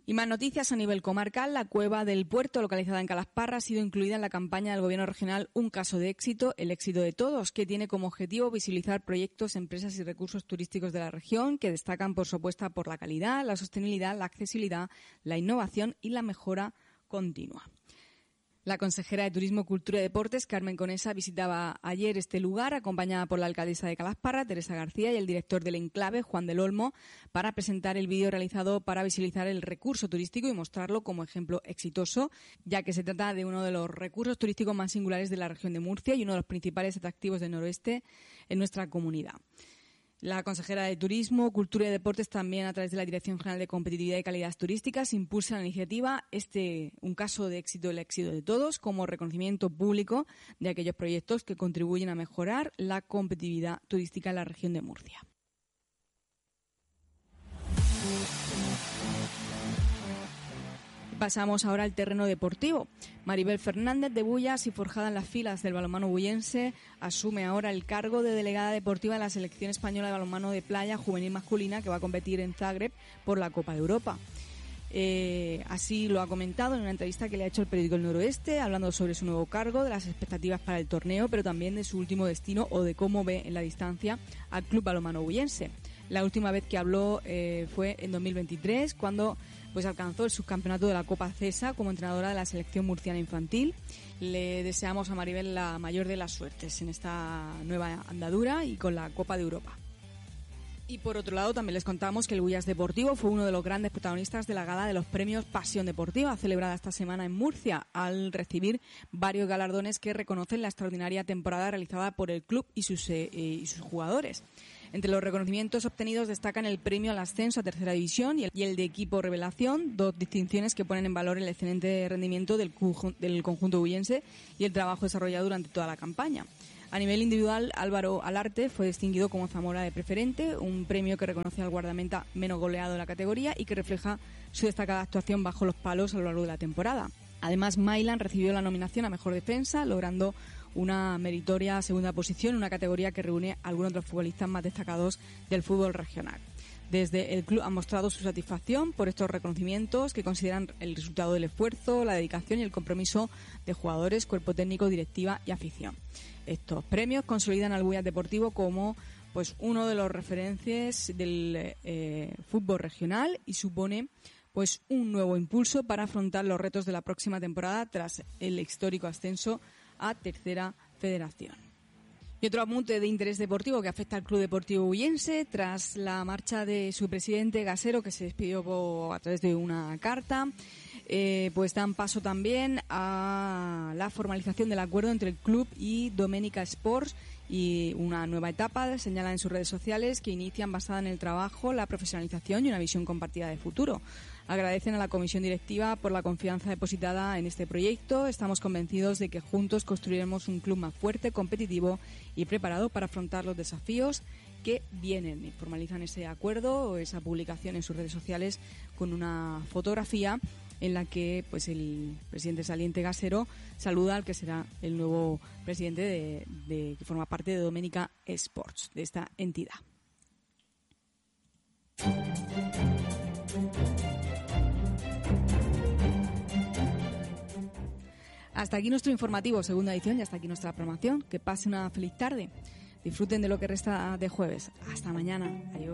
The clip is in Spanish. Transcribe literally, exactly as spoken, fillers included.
Y más noticias a nivel comarcal. La cueva del puerto, localizada en Calasparra, ha sido incluida en la campaña del Gobierno regional Un caso de éxito, el éxito de todos, que tiene como objetivo visibilizar proyectos, empresas y recursos turísticos de la región que destacan por su apuesta por la calidad, la sostenibilidad, la accesibilidad, la innovación y la mejora continua. La consejera de Turismo, Cultura y Deportes, Carmen Conesa, visitaba ayer este lugar acompañada por la alcaldesa de Calasparra, Teresa García, y el director del enclave, Juan del Olmo, para presentar el vídeo realizado para visibilizar el recurso turístico y mostrarlo como ejemplo exitoso, ya que se trata de uno de los recursos turísticos más singulares de la región de Murcia y uno de los principales atractivos del noroeste en nuestra comunidad. La consejera de Turismo, Cultura y Deportes, también a través de la Dirección General de Competitividad y Calidad Turísticas, impulsa la iniciativa este un caso de éxito, el éxito de todos, como reconocimiento público de aquellos proyectos que contribuyen a mejorar la competitividad turística en la región de Murcia. Pasamos ahora al terreno deportivo. Maribel Fernández, de Bullas y forjada en las filas del balonmano bullense, asume ahora el cargo de delegada deportiva de la selección española de balonmano de playa juvenil masculina, que va a competir en Zagreb por la Copa de Europa. Eh, así lo ha comentado en una entrevista que le ha hecho el periódico El Noroeste, hablando sobre su nuevo cargo, de las expectativas para el torneo, pero también de su último destino o de cómo ve en la distancia al Club Balonmano Bullense. La última vez que habló eh, fue en dos mil veintitrés, cuando pues alcanzó el subcampeonato de la Copa CESA como entrenadora de la selección murciana infantil. Le deseamos a Maribel la mayor de las suertes en esta nueva andadura y con la Copa de Europa. Y por otro lado, también les contamos que el Bullas Deportivo fue uno de los grandes protagonistas de la gala de los premios Pasión Deportiva, celebrada esta semana en Murcia, al recibir varios galardones que reconocen la extraordinaria temporada realizada por el club y sus, eh, y sus jugadores. Entre los reconocimientos obtenidos destacan el premio al ascenso a tercera división y el, y el de equipo revelación, dos distinciones que ponen en valor el excelente rendimiento del, del conjunto bullense y el trabajo desarrollado durante toda la campaña. A nivel individual, Álvaro Alarte fue distinguido como Zamora de preferente, un premio que reconoce al guardameta menos goleado de la categoría y que refleja su destacada actuación bajo los palos a lo largo de la temporada. Además, Mailan recibió la nominación a Mejor Defensa, logrando una meritoria segunda posición en una categoría que reúne a algunos de los futbolistas más destacados del fútbol regional. Desde el club han mostrado su satisfacción por estos reconocimientos, que consideran el resultado del esfuerzo, la dedicación y el compromiso de jugadores, cuerpo técnico, directiva y afición. Estos premios consolidan al Bullas Deportivo como pues uno de los referentes del eh, fútbol regional y supone pues un nuevo impulso para afrontar los retos de la próxima temporada tras el histórico ascenso a Tercera Federación. Y otro apunte de interés deportivo que afecta al Club Deportivo Bullense tras la marcha de su presidente Gasero, que se despidió por, a través de una carta, eh, pues dan paso también a la formalización del acuerdo entre el club y Domenica Sports y una nueva etapa, señalan en sus redes sociales, que inician basada en el trabajo, la profesionalización y una visión compartida de futuro. Agradecen a la comisión directiva por la confianza depositada en este proyecto. Estamos convencidos de que juntos construiremos un club más fuerte, competitivo y preparado para afrontar los desafíos que vienen. Y formalizan ese acuerdo o esa publicación en sus redes sociales con una fotografía en la que pues el presidente saliente Gasero saluda al que será el nuevo presidente de, de que forma parte de Domenica Sports, de esta entidad. Hasta aquí nuestro informativo, segunda edición, y hasta aquí nuestra programación. Que pase una feliz tarde. Disfruten de lo que resta de jueves. Hasta mañana. Adiós.